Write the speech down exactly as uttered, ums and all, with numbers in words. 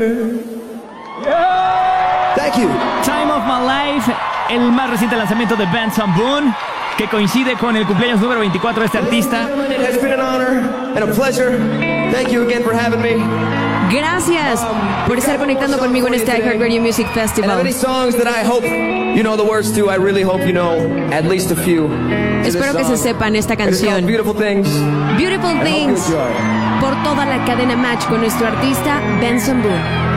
Thank you. Time of My Life, el más reciente lanzamiento de Benson Boone, que coincide con el cumpleaños número veinticuatro de este artista. It has been an honor and a pleasure. Thank you again for having me. Gracias por estar conectando conmigo en este iHeartRadio Music And Festival. many songs that I hope you know the words to. I really hope you know at least a few. to this Espero que se song. sepan esta It is called canción. Beautiful Things. Beautiful I hope you Things, enjoy. por toda la cadena Match con nuestro artista Benson Boone.